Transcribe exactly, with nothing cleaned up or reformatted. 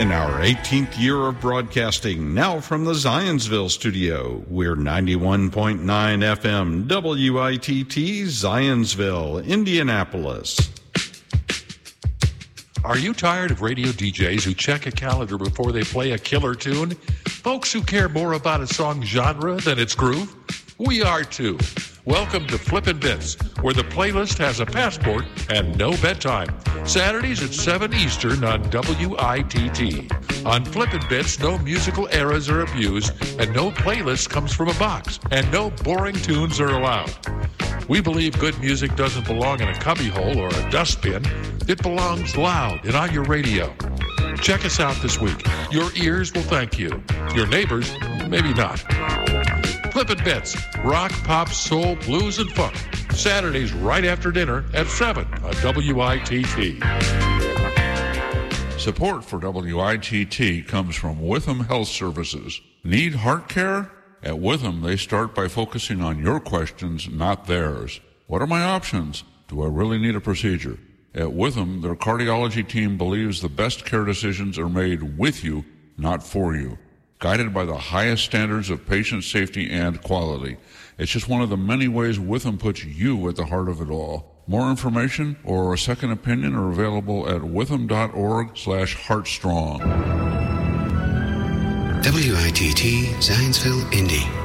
In our eighteenth year of broadcasting, now from the Zionsville studio, we're ninety-one point nine F M W I T T Zionsville, Indianapolis. Are you tired of radio D Js who check a calendar before they play a killer tune? Folks who care more about a song genre than its groove? We are too. Welcome to Flippin' Bits, where the playlist has a passport and no bedtime. Saturdays at seven Eastern on W I T T. On Flippin' Bits, no musical eras are abused, and no playlist comes from a box, and no boring tunes are allowed. We believe good music doesn't belong in a cubbyhole or a dustbin. It belongs loud and on your radio. Check us out this week. Your ears will thank you. Your neighbors, maybe not. Flippin' Bits, rock, pop, soul, blues, and funk. Saturdays right after dinner at seven on W I T T. Support for W I T T comes from Witham Health Services. Need heart care? At Witham, they start by focusing on your questions, not theirs. What are my options? Do I really need a procedure? At Witham, their cardiology team believes the best care decisions are made with you, not for you. Guided by the highest standards of patient safety and quality. It's just one of the many ways Witham puts you at the heart of it all. More information or a second opinion are available at witham.org slash heartstrong. W I T T Zionsville, Indy.